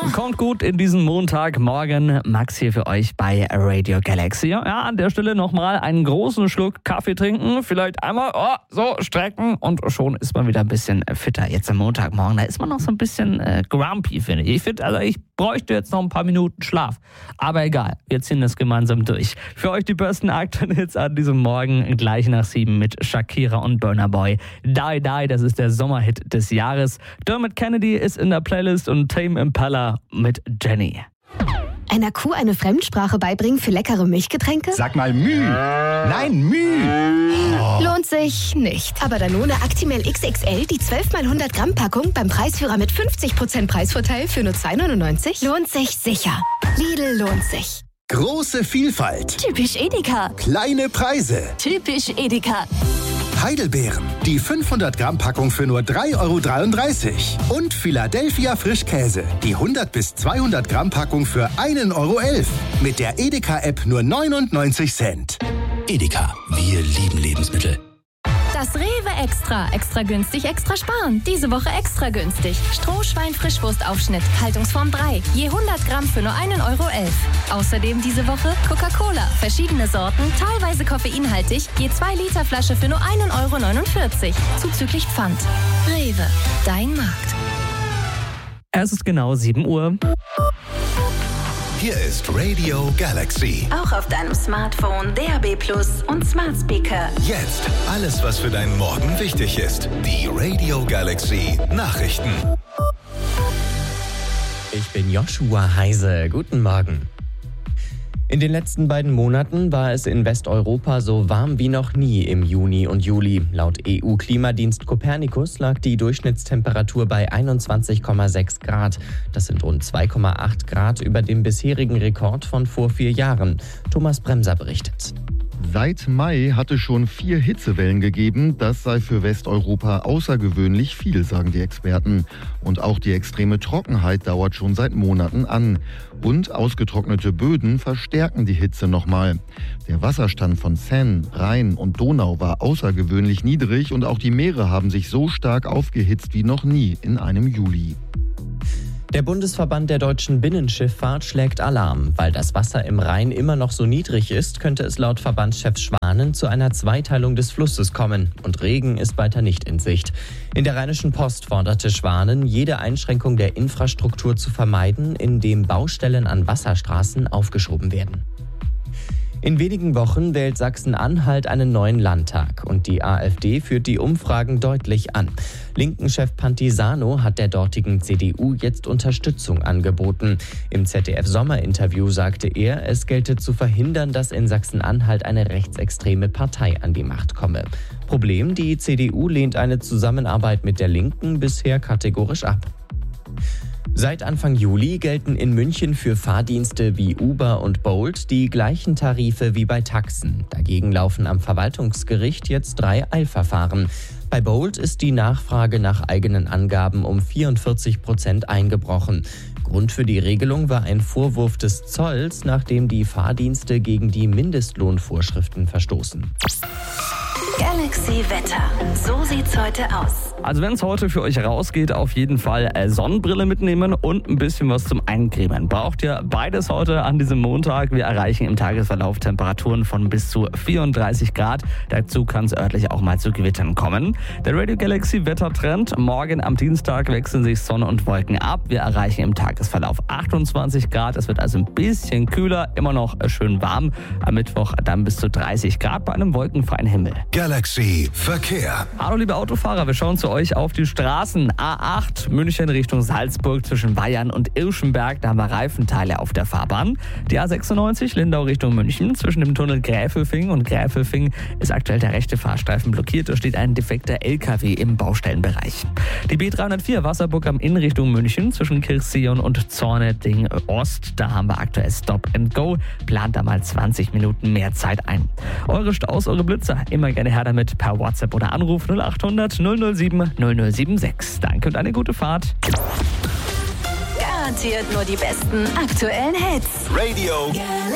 Kommt gut in diesen Montagmorgen. Max hier für euch bei Radio Galaxy. Ja, an der Stelle nochmal einen großen Schluck Kaffee trinken. Vielleicht einmal so strecken und schon ist man wieder ein bisschen fitter. Jetzt am Montagmorgen, da ist man noch so ein bisschen grumpy, finde ich. Ich bräuchte jetzt noch ein paar Minuten Schlaf. Aber egal, wir ziehen das gemeinsam durch. Für euch die besten aktuellen Hits an diesem Morgen, gleich nach 7 mit Shakira und Burna Boy. Die Die, das ist der Sommerhit des Jahres. Dermot Kennedy ist in der Playlist und Tame Impala mit Jenny. Einer Kuh eine Fremdsprache beibringen für leckere Milchgetränke? Sag mal Müh. Nein, Müh. Oh. Lohnt sich nicht. Aber Danone Actimel XXL, die 12x100 Gramm Packung beim Preisführer mit 50% Preisvorteil für nur 2,99? Lohnt sich sicher. Lidl lohnt sich. Große Vielfalt. Typisch Edeka. Kleine Preise. Typisch Edeka. Heidelbeeren, die 500 Gramm Packung für nur 3,33 €. Und Philadelphia Frischkäse, die 100 bis 200 Gramm Packung für 1,11 €. Mit der Edeka-App nur 99 Cent. Edeka, wir lieben Lebensmittel. Das Rewe Extra. Extra günstig, extra sparen. Diese Woche extra günstig. Strohschwein-Frischwurstaufschnitt. Haltungsform 3. Je 100 Gramm für nur 1,11 €. Außerdem diese Woche Coca-Cola. Verschiedene Sorten, teilweise koffeinhaltig. Je 2 Liter Flasche für nur 1,49 €. Zuzüglich Pfand. Rewe. Dein Markt. Es ist genau 7 Uhr. Hier ist Radio Galaxy. Auch auf deinem Smartphone, DAB+ und Smart Speaker. Jetzt alles, was für deinen Morgen wichtig ist. Die Radio Galaxy Nachrichten. Ich bin Joshua Heise. Guten Morgen. In den letzten beiden Monaten war es in Westeuropa so warm wie noch nie im Juni und Juli. Laut EU-Klimadienst Copernicus lag die Durchschnittstemperatur bei 21,6 Grad. Das sind rund 2,8 Grad über dem bisherigen Rekord von vor 4 Jahren. Thomas Bremser berichtet. Seit Mai hatte schon 4 Hitzewellen gegeben. Das sei für Westeuropa außergewöhnlich viel, sagen die Experten. Und auch die extreme Trockenheit dauert schon seit Monaten an. Und ausgetrocknete Böden verstärken die Hitze nochmal. Der Wasserstand von Seine, Rhein und Donau war außergewöhnlich niedrig und auch die Meere haben sich so stark aufgehitzt wie noch nie in einem Juli. Der Bundesverband der deutschen Binnenschifffahrt schlägt Alarm. Weil das Wasser im Rhein immer noch so niedrig ist, könnte es laut Verbandschef Schwanen zu einer Zweiteilung des Flusses kommen. Und Regen ist weiter nicht in Sicht. In der Rheinischen Post forderte Schwanen, jede Einschränkung der Infrastruktur zu vermeiden, indem Baustellen an Wasserstraßen aufgeschoben werden. In wenigen Wochen wählt Sachsen-Anhalt einen neuen Landtag und die AfD führt die Umfragen deutlich an. Linken-Chef Pantisano hat der dortigen CDU jetzt Unterstützung angeboten. Im ZDF-Sommerinterview sagte er, es gelte zu verhindern, dass in Sachsen-Anhalt eine rechtsextreme Partei an die Macht komme. Problem, die CDU lehnt eine Zusammenarbeit mit der Linken bisher kategorisch ab. Seit Anfang Juli gelten in München für Fahrdienste wie Uber und Bolt die gleichen Tarife wie bei Taxen. Dagegen laufen am Verwaltungsgericht jetzt 3 Eilverfahren. Bei Bolt ist die Nachfrage nach eigenen Angaben um 44% eingebrochen. Grund für die Regelung war ein Vorwurf des Zolls, nachdem die Fahrdienste gegen die Mindestlohnvorschriften verstoßen. Galaxy Wetter. So sieht's heute aus. Also wenn es heute für euch rausgeht, auf jeden Fall Sonnenbrille mitnehmen und ein bisschen was zum Eincremen. Braucht ihr beides heute an diesem Montag. Wir erreichen im Tagesverlauf Temperaturen von bis zu 34 Grad. Dazu kann es örtlich auch mal zu Gewittern kommen. Der Radio Galaxy Wettertrend. Morgen am Dienstag wechseln sich Sonne und Wolken ab. Wir erreichen im Tagesverlauf 28 Grad. Es wird also ein bisschen kühler, immer noch schön warm. Am Mittwoch dann bis zu 30 Grad bei einem wolkenfreien Himmel. Galaxy Verkehr. Hallo liebe Autofahrer, wir schauen zu euch auf die Straßen. A8 München Richtung Salzburg zwischen Bayern und Irschenberg. Da haben wir Reifenteile auf der Fahrbahn. Die A96 Lindau Richtung München zwischen dem Tunnel Gräfelfing und Gräfelfing ist aktuell der rechte Fahrstreifen blockiert. Da steht ein defekter LKW im Baustellenbereich. Die B304 Wasserburg am Inn Richtung München zwischen Kirchseeon und Zorneding Ost. Da haben wir aktuell Stop and Go. Plant da mal 20 Minuten mehr Zeit ein. Eure Staus, eure Blitzer, immer gerne her damit per WhatsApp oder Anruf 0800 007 0076. Danke und eine gute Fahrt. Garantiert nur die besten aktuellen Hits. Radio